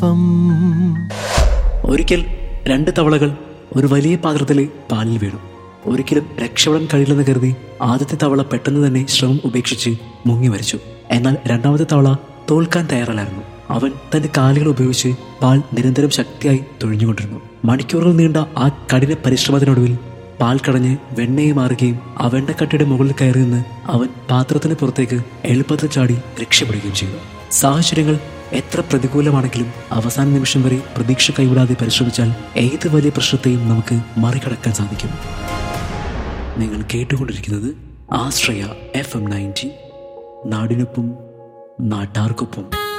ഒരിക്കൽ രണ്ട് തവളകൾ ഒരു വലിയ പാത്രത്തിൽ പാലിൽ വീണു. ഒരിക്കലും രക്ഷപ്പെടാൻ കഴിയില്ലെന്ന് കരുതി ആദ്യത്തെ തവള പെട്ടെന്ന് തന്നെ ശ്രമം ഉപേക്ഷിച്ച് മുങ്ങി മരിച്ചു. എന്നാൽ രണ്ടാമത്തെ തവള തോൽക്കാൻ തയ്യാറല്ലായിരുന്നു. അവൻ തന്റെ കാലുകൾ ഉപയോഗിച്ച് പാൽ നിരന്തരം ശക്തിയായി തൊഴിഞ്ഞുകൊണ്ടിരുന്നു. മണിക്കൂറുകൾ നീണ്ട ആ കഠിന പരിശ്രമത്തിനൊടുവിൽ പാൽ കടഞ്ഞ് വെണ്ണയെ മാറുകയും ആ വെണ്ണക്കട്ടിയുടെ മുകളിൽ കയറി നിന്ന് അവൻ പാത്രത്തിന് പുറത്തേക്ക് എളുപ്പത്തിൽ ചാടി രക്ഷപ്പെടുകയും ചെയ്തു. സാഹചര്യങ്ങൾ എത്ര പ്രതികൂലമാണെങ്കിലും അവസാന നിമിഷം വരെ പ്രതീക്ഷ കൈവിടാതെ പരിശ്രമിച്ചാൽ ഏത് വലിയ പ്രശ്നത്തെയും നമുക്ക് മറികടക്കാൻ സാധിക്കും. നിങ്ങൾ കേട്ടുകൊണ്ടിരിക്കുന്നത് ആശ്രയ FM 90, നാടിനൊപ്പം നാട്ടാർക്കൊപ്പം.